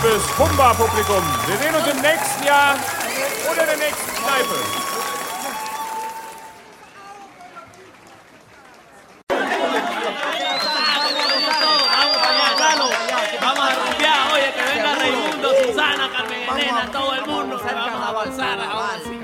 liebes Humba-Publikum, wir sehen uns im nächsten Jahr oder in der nächsten Kneipe. Vamos a rumbear, oye, que venga Raimundo, Susana, Carmen Elena, todo el mundo. Vamos a avanzar.